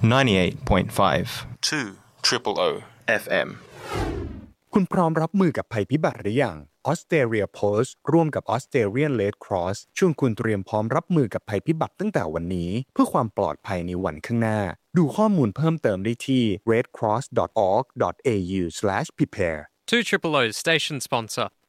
98.5 2 FM คุณพร้อมรับมือกับภัยพิบัติหรือยัง Australia Post ร่วมกับ Australian Red Cross ชวนคุณเตรียมพร้อมรับมือกับภัยพิบัติตั้งแต่วันนี้เพื่อความปลอดภัยในวันข้างหน้าดูข้อมูลเพิ่มเติมได้ที่ redcross.org.au/prepare 2 O's station sponsor